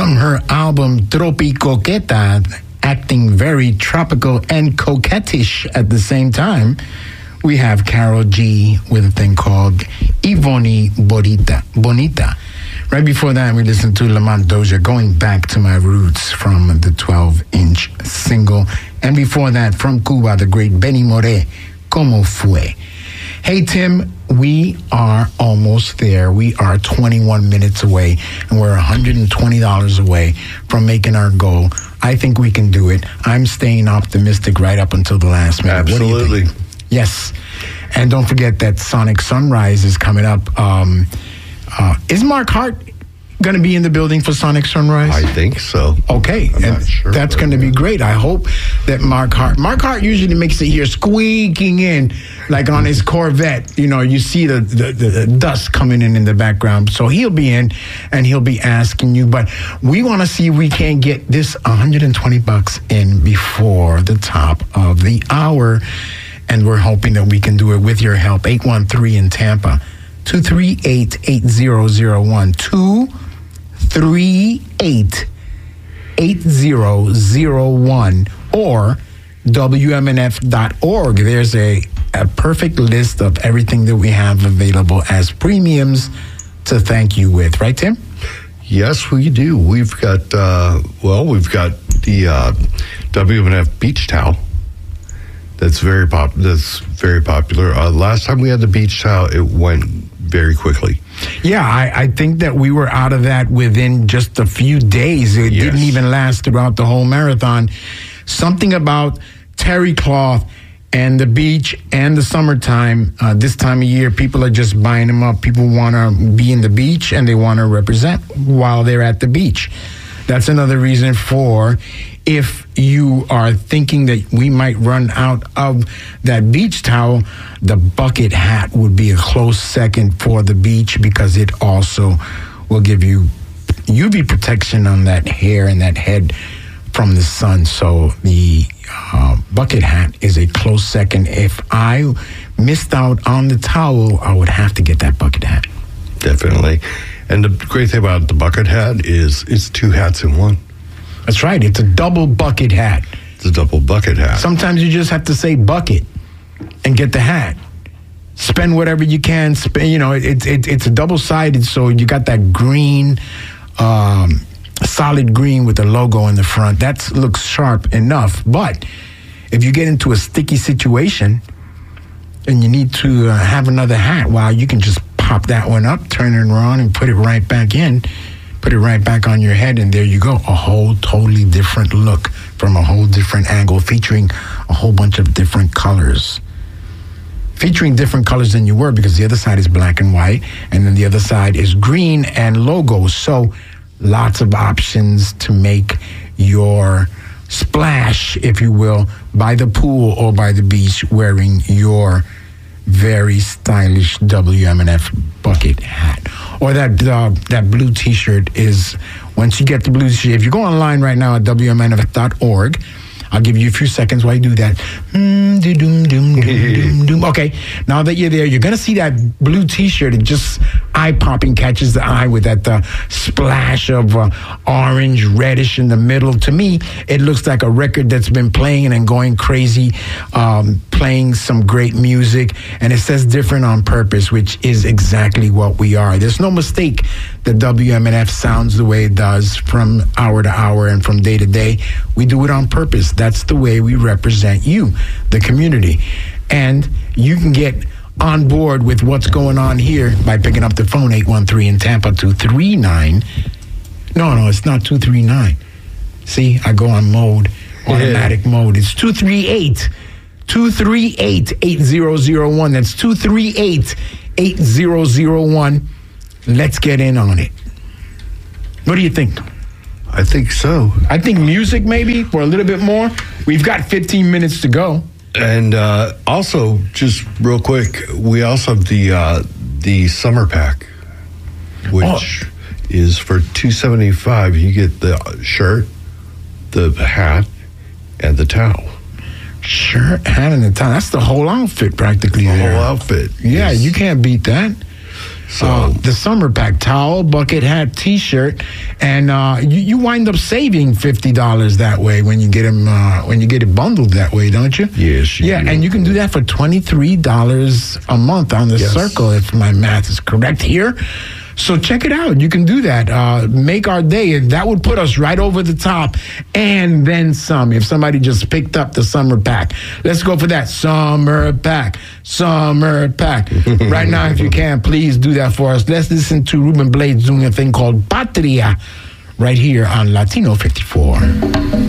From her album Tropicoqueta, acting very tropical and coquettish at the same time, we have Karol G with a thing called Ivoni Bonita. Right before that, we listened to Lamont Dozier, Going Back to My Roots, from the 12-inch single. And before that, from Cuba, the great Benny Moré, Como Fue. Hey, Tim, we are almost there. We are 21 minutes away, and we're $120 away from making our goal. I think we can do it. I'm staying optimistic right up until the last minute. Absolutely. What do you think? Yes. And don't forget that Sonic Sunrise is coming up. Is Mark Hart going to be in the building for Sonic Sunrise? I think so. Okay. I'm not sure, that's going to be great. I hope that Mark Hart usually makes it here squeaking in, like on his Corvette. You know, you see the dust coming in the background. So he'll be in, and he'll be asking you. But we want to see if we can get this $120 in before the top of the hour. And we're hoping that we can do it with your help. 813 in Tampa, 238-8001, 238-8001, or WMNF.org. There's a perfect list of everything that we have available as premiums to thank you with. Right, Tim? Yes, we do. We've got, we've got the WMNF beach towel. That's very popular. Last time we had the beach towel, it went very quickly. Yeah, I think that we were out of that within just a few days. It didn't even last throughout the whole marathon. Something about terry cloth and the beach and the summertime, this time of year, people are just buying them up. People want to be in the beach, and they want to represent while they're at the beach. That's another reason for, if you are thinking that we might run out of that beach towel, the bucket hat would be a close second for the beach, because it also will give you UV protection on that hair and that head from the sun. So the bucket hat is a close second. If I missed out on the towel, I would have to get that bucket hat. Definitely. And the great thing about the bucket hat is it's two hats in one. That's right. It's a double bucket hat. It's a double bucket hat. Sometimes you just have to say bucket and get the hat. Spend whatever you can. You know, it's a double-sided, so you got that green, solid green with the logo in the front. That looks sharp enough. But if you get into a sticky situation and you need to have another hat, well, you can just pop that one up, turn it around, and put it right back in. Put it right back on your head, and there you go. A whole totally different look from a whole different angle, featuring a whole bunch of different colors. Featuring different colors than you were, because the other side is black and white, and then the other side is green and logos. So lots of options to make your splash, if you will, by the pool or by the beach, wearing your very stylish WMNF bucket hat. Or that blue T-shirt is, once you get the blue T-shirt, if you go online right now at WMNF.org, I'll give you a few seconds while you do that. Okay, now that you're there, you're going to see that blue T-shirt. It just eye-popping, catches the eye with that splash of orange, reddish in the middle. To me, it looks like a record that's been playing and going crazy, playing some great music. And it says different on purpose, which is exactly what we are. There's no mistake that WMNF sounds the way it does from hour to hour and from day to day. We do it on purpose. That's the way we represent you, the community. And you can get on board with what's going on here by picking up the phone, 813 in Tampa, 239. No, it's not 239. See, I go on mode, automatic mode. It's 238-8001. That's 238-8001. Let's get in on it. What do you think? I think so. I think music, maybe, for a little bit more. We've got 15 minutes to go. And also, just real quick, we also have the summer pack, which is for $275. You get the shirt, the hat, and the towel. Shirt, hat, and the towel. That's the whole outfit, practically. The whole outfit. Yeah, you can't beat that. So the summer pack: towel, bucket hat, T-shirt, and you wind up saving $50 that way when you get them when you get it bundled that way, don't you? Yes. Yeah, and you can do that for $23 a month on the Circle, if my math is correct here. So check it out. You can do that. Make our day. And that would put us right over the top and then some if somebody just picked up the summer pack. Let's go for that. Summer pack. Summer pack. Right now, if you can, please do that for us. Let's listen to Ruben Blades doing a thing called Patria right here on Latino 54.